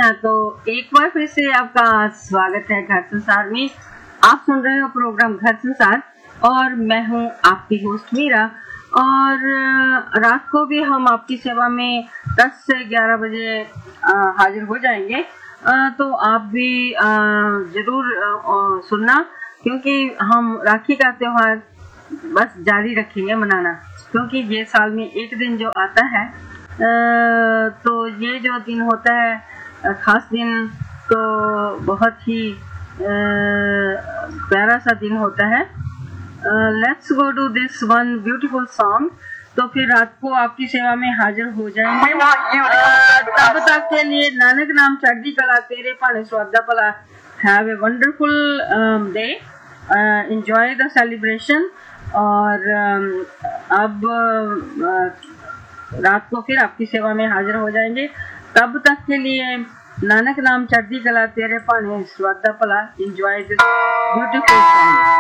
हाँ, तो एक बार फिर से आपका स्वागत है घर संसार में। आप सुन रहे हो प्रोग्राम घर संसार और मैं हूँ आपकी होस्ट मीरा। और रात को भी हम आपकी सेवा में 10 से 11 बजे हाजिर हो जाएंगे। तो आप भी जरूर सुनना, क्योंकि हम राखी का त्योहार बस जारी रखेंगे मनाना, क्योंकि ये साल में एक दिन जो आता है, तो ये जो दिन होता है खास दिन, तो बहुत ही प्यारा सा दिन होता है। Let's go to this one beautiful song. तो फिर रात को आपकी सेवा में हाजिर हो जाएंगे। तब तक के लिए नानक नाम चढ़दी कला तेरे भाने स्वादा भला। Have a wonderful day, enjoy the celebration. और अब रात को फिर आपकी सेवा में हाजिर हो जाएंगे। तब तक के लिए नानक नाम चढ़दी कला तेरे भाने स्वादा भला। Enjoy this beautiful song.